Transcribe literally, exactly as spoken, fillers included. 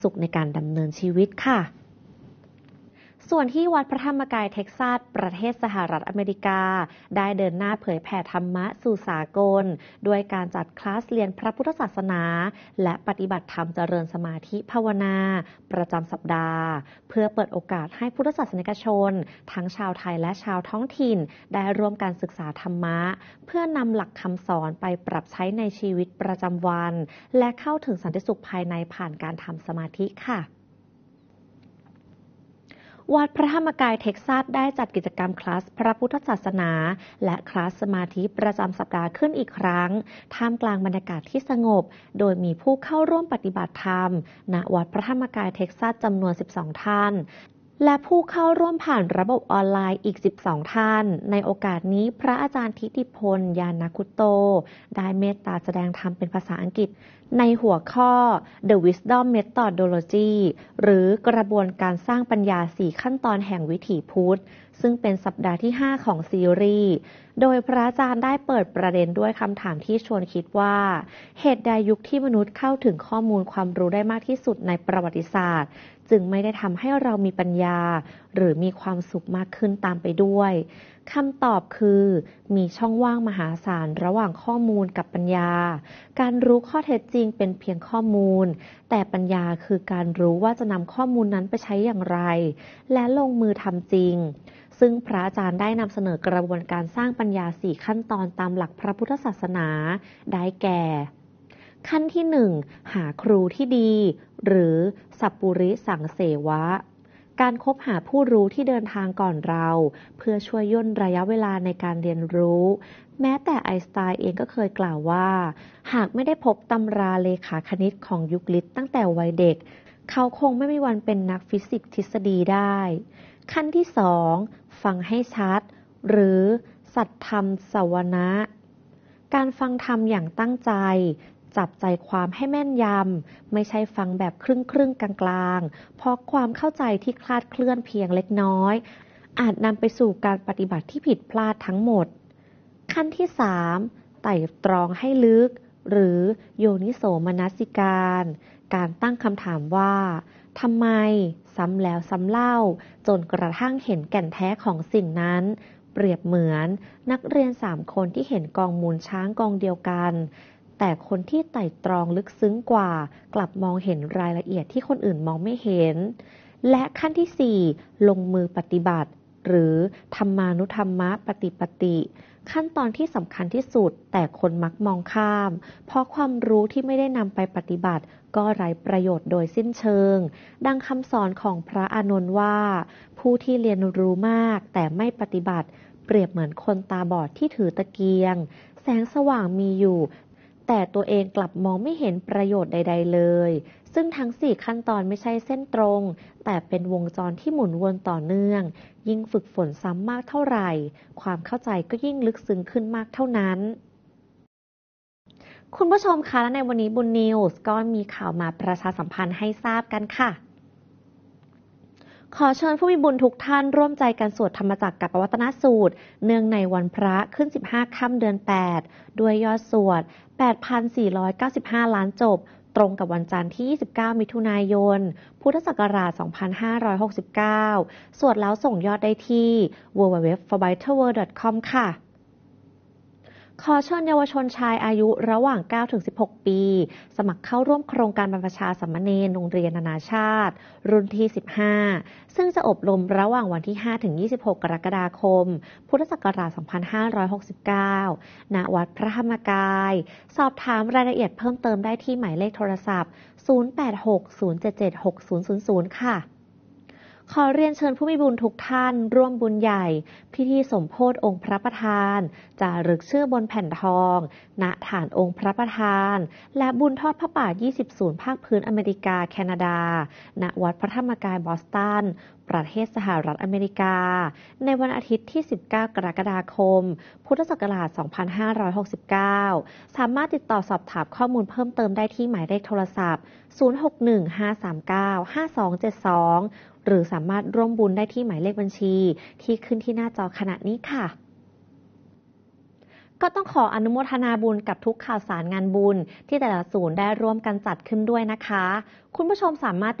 สุขในการดำเนินชีวิตค่ะส่วนที่วัดพระธรรมกายเท็กซัสประเทศสหรัฐอเมริกาได้เดินหน้าเผยแผ่ธรรมะสู่สากลด้วยการจัดคลาสเรียนพระพุทธศาสนาและปฏิบัติธรรมเจริญสมาธิภาวนาประจำสัปดาห์เพื่อเปิดโอกาสให้พุทธศาสนิกชนทั้งชาวไทยและชาวท้องถิ่นได้ร่วมกันศึกษาธรรมะเพื่อนำหลักคำสอนไปปรับใช้ในชีวิตประจำวันและเข้าถึงสันติสุขภายในผ่านการทำสมาธิค่ะวัดพระธรรมกายเท็กซัสได้จัดกิจกรรมคลาสพระพุทธศาสนาและคลาสสมาธิประจำสัปดาห์ขึ้นอีกครั้งท่ามกลางบรรยากาศที่สงบโดยมีผู้เข้าร่วมปฏิบัติธรรมณวัดพระธรรมกายเท็กซัสจำนวนสิบสองท่านและผู้เข้าร่วมผ่านระบบออนไลน์อีกสิบสองท่านในโอกาสนี้พระอาจารย์ทิติพลยานคุตโตได้เมตตาแสดงธรรมเป็นภาษาอังกฤษในหัวข้อ The Wisdom Methodology หรือกระบวนการสร้างปัญญาสี่ขั้นตอนแห่งวิถีพุทธซึ่งเป็นสัปดาห์ที่ห้าของซีรีส์โดยพระอาจารย์ได้เปิดประเด็นด้วยคำถามที่ชวนคิดว่าเหตุใดยุคที่มนุษย์เข้าถึงข้อมูลความรู้ได้มากที่สุดในประวัติศาสตร์จึงไม่ได้ทำให้เรามีปัญญาหรือมีความสุขมากขึ้นตามไปด้วยคำตอบคือมีช่องว่างมหาศาลระหว่างข้อมูลกับปัญญาการรู้ข้อเท็จจริงเป็นเพียงข้อมูลแต่ปัญญาคือการรู้ว่าจะนำข้อมูลนั้นไปใช้อย่างไรและลงมือทำจริงซึ่งพระอาจารย์ได้นำเสนอกระบวนการสร้างปัญญาสี่ขั้นตอนตามหลักพระพุทธศาสนาได้แก่ขั้นที่หนึ่งหาครูที่ดีหรือสัพปุริสังเสวะการคบหาผู้รู้ที่เดินทางก่อนเราเพื่อช่วยย่นระยะเวลาในการเรียนรู้แม้แต่ไอน์สไตน์เองก็เคยกล่าวว่าหากไม่ได้พบตำราเลขาคณิตของยูคลิดตั้งแต่วัยเด็กเขาคงไม่มีวันเป็นนักฟิสิกส์ทฤษฎีได้ขั้นที่สองฟังให้ชัดหรือสัตธรรมสวนะการฟังธรรมอย่างตั้งใจจับใจความให้แม่นยำไม่ใช่ฟังแบบครึ่งครึ่งกลางๆเพราะความเข้าใจที่คลาดเคลื่อนเพียงเล็กน้อยอาจนำไปสู่การปฏิบัติที่ผิดพลาดทั้งหมดขั้นที่สามไต่ตรองให้ลึกหรือโยนิโสมนสิการการตั้งคำถามว่าทำไมซ้ำแล้วซ้ำเล่าจนกระทั่งเห็นแก่นแท้ของสิ่งนั้นเปรียบเหมือนนักเรียนสามคนที่เห็นกองมูลช้างกองเดียวกันแต่คนที่ไต่ตรองลึกซึ้งกว่ากลับมองเห็นรายละเอียดที่คนอื่นมองไม่เห็นและขั้นที่สี่ลงมือปฏิบัติหรือธรรมานุธรรมะปฏิปติขั้นตอนที่สำคัญที่สุดแต่คนมักมองข้ามเพราะความรู้ที่ไม่ได้นำไปปฏิบัติก็ไร้ประโยชน์โดยสิ้นเชิงดังคำสอนของพระอานนท์ว่าผู้ที่เรียนรู้มากแต่ไม่ปฏิบัติเปรียบเหมือนคนตาบอดที่ถือตะเกียงแสงสว่างมีอยู่แต่ตัวเองกลับมองไม่เห็นประโยชน์ใดๆเลยซึ่งทั้งสี่ขั้นตอนไม่ใช่เส้นตรงแต่เป็นวงจรที่หมุนวนต่อเนื่องยิ่งฝึกฝนซ้ำมากเท่าไหร่ความเข้าใจก็ยิ่งลึกซึ้งขึ้นมากเท่านั้นคุณผู้ชมคะและในวันนี้บุญนิวส์ก็มีข่าวมาประชาสัมพันธ์ให้ทราบกันค่ะขอเชิญผู้มีบุญทุกท่านร่วมใจกันสวดธรรมจักรกับปวัตนสูตรเนื่องในวันพระขึ้นสิบห้าค่ำเดือนแปดด้วยยอดสวด แปดพันสี่ร้อยเก้าสิบห้า ล้านจบตรงกับวันจันทร์ที่ยี่สิบเก้ามิถุนายนพุทธศักราชสองพันห้าร้อยหกสิบเก้าสวดแล้วส่งยอดได้ที่ ดับเบิลยู ดับเบิลยู ดับเบิลยู ดอท ฟอร์ ไบเทอร์ เวิลด์ ดอท คอม ค่ะขอเชิญเยาวชนชายอายุระหว่าง เก้าถึงสิบหก ปีสมัครเข้าร่วมโครงการบรรพชาสามเณรโรงเรียนนานาชาติรุ่นที่สิบห้าซึ่งจะอบรมระหว่างวันที่ ห้าถึงยี่สิบหก กรกฎาคมพุทธศักราช สองพันห้าร้อยหกสิบเก้า ณ วัดพระธรรมกายสอบถามรายละเอียดเพิ่มเติมได้ที่หมายเลขโทรศัพท์ ศูนย์ แปด หก ศูนย์ เจ็ด เจ็ด หก ศูนย์ ศูนย์ ศูนย์ ค่ะขอเรียนเชิญผู้มีบุญทุกท่านร่วมบุญใหญ่พิธีสมโภชองค์พระประธานจารึกชื่อบนแผ่นทองณฐานองค์พระประธานและบุญทอดพระป่ายี่สิบศูนย์ภาคพื้นอเมริกาแคนาดาณวัดพระธรรมกายบอสตันประเทศสหรัฐอเมริกาในวันอาทิตย์ที่สิบเก้ากรกฎาคมพุทธศักราชสองพันห้าร้อยหกสิบเก้าสามารถติดต่อสอบถามข้อมูลเพิ่มเติมได้ที่หมายเลขโทรศัพท์ศูนย์ หก หนึ่ง ห้า สาม เก้า ห้า สอง เจ็ด สองหรือสามารถร่วมบุญได้ที่หมายเลขบัญชีที่ขึ้นที่หน้าจอขณะนี้ค่ะก็ต้องขออนุโมทนาบุญกับทุกข่าวสารงานบุญที่แต่ละศูนย์ได้ร่วมกันจัดขึ้นด้วยนะคะคุณผู้ชมสามารถ